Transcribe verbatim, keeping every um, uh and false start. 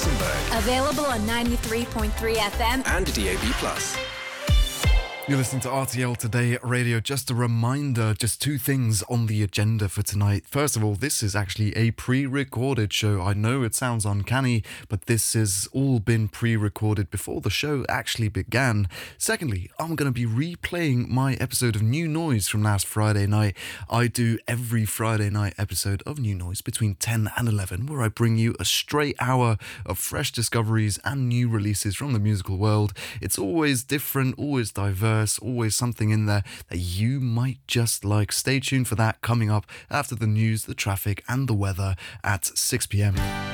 Gothenburg. Available on ninety-three point three F M and D A B plus. You're listening to R T L Today Radio. Just a reminder, just two things on the agenda for tonight. First of all, this is actually a pre-recorded show. I know it sounds uncanny, but this has all been pre-recorded before the show actually began. Secondly, I'm going to be replaying my episode of New Noise from last Friday night. I do every Friday night episode of New Noise between ten and eleven, where I bring you a straight hour of fresh discoveries and new releases from the musical world. It's always different, always diverse, always something in there that you might just like. Stay tuned for that coming up after the news, the traffic and the weather at six p.m.